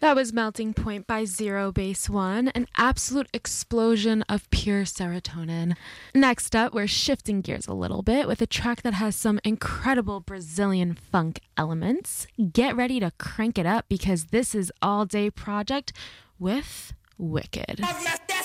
That was Melting Point by Zero Base One, an absolute explosion of pure serotonin. Next up, we're shifting gears a little bit with a track that has some incredible Brazilian funk elements. Get ready to crank it up because this is All Day Project with Wicked.